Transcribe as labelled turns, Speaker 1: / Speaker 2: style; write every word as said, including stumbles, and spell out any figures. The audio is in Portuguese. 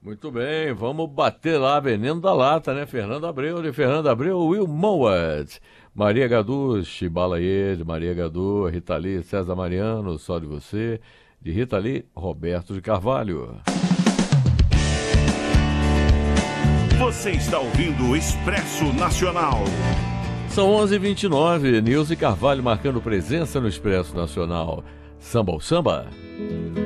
Speaker 1: Muito bem, vamos bater lá, veneno da lata, né? Fernando Abreu, de Fernando Abreu, Will Mowat, Maria Gadu, Chibalaê, de Maria Gadu, Rita Lee, César Mariano, Só de Você, de Rita Lee, Roberto de Carvalho.
Speaker 2: Você está ouvindo o Expresso Nacional.
Speaker 1: São onze e vinte e nove, Nilce Carvalho marcando presença no Expresso Nacional. Samba ao samba.